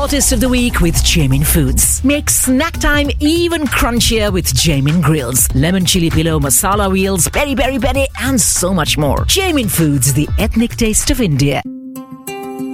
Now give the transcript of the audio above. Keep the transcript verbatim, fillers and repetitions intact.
Raw Taste of the Week with Jamin Foods. Make snack time even crunchier with Jamin Grills, lemon chili pillow, masala wheels, peri peri peri, and so much more. Jamin Foods, the ethnic taste of India.